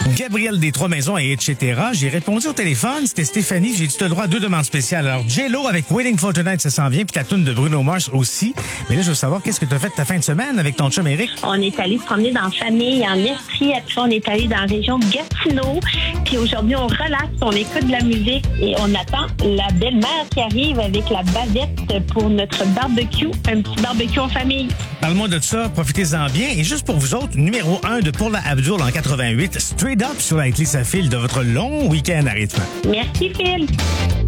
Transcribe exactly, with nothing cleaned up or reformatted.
Gabriel des Trois-Maisons et et cetera. J'ai répondu au téléphone, c'était Stéphanie. J'ai dit, tu as le droit à deux demandes spéciales. Alors, J-Lo avec Waiting for Tonight, ça s'en vient, puis ta toune de Bruno Mars aussi. Mais là, je veux savoir, qu'est-ce que tu as fait de ta fin de semaine avec ton chum Eric? On est allé se promener dans la famille, en Estrie. Après, on est allé dans la région de Gatineau. Puis aujourd'hui, on relaxe, on écoute de la musique et on attend la belle-mère qui arrive avec la bavette pour notre barbecue, un petit barbecue en famille. Parle-moi de ça, profitez-en bien. Et juste pour vous autres, numéro un de Paula Abdul en quatre-vingt-huit, Straight Up sur la Lisa Phil de votre long week-end à rythme. Merci, Phil.